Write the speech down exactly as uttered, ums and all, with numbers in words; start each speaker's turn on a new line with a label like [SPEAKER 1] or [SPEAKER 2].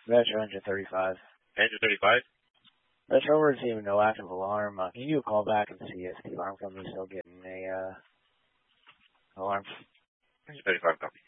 [SPEAKER 1] Metro Engine thirty-five.
[SPEAKER 2] Engine thirty-five?
[SPEAKER 1] Metro, we're receiving no active alarm. Uh, can you call back and see if the alarm company's still getting a, uh, alarm?
[SPEAKER 2] Engine thirty-five copy.